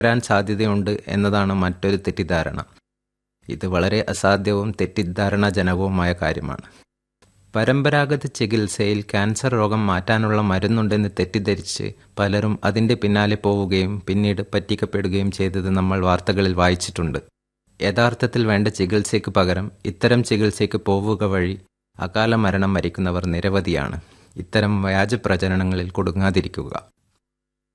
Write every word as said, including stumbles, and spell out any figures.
വരാൻ സാധ്യതയുണ്ട് എന്നതാണ് മറ്റൊരു തെറ്റിദ്ധാരണ. ഇത് വളരെ അസാധ്യവും തെറ്റിദ്ധാരണാജനകവുമായ കാര്യമാണ്. പരമ്പരാഗത ചികിത്സയിൽ ക്യാൻസർ രോഗം മാറ്റാനുള്ള മരുന്നുണ്ടെന്ന് തെറ്റിദ്ധരിച്ച് പലരും അതിൻ്റെ പിന്നാലെ പോവുകയും പിന്നീട് പറ്റിക്കപ്പെടുകയും ചെയ്തത് നമ്മൾ വാർത്തകളിൽ വായിച്ചിട്ടുണ്ട്. യഥാർത്ഥത്തിൽ വേണ്ട ചികിത്സയ്ക്ക് പകരം ഇത്തരം ചികിത്സയ്ക്ക് പോവുക വഴി അകാല മരണം വരിക്കുന്നവർ നിരവധിയാണ്. ഇത്തരം വ്യാജ പ്രചരണങ്ങളിൽ കുടുങ്ങാതിരിക്കുക.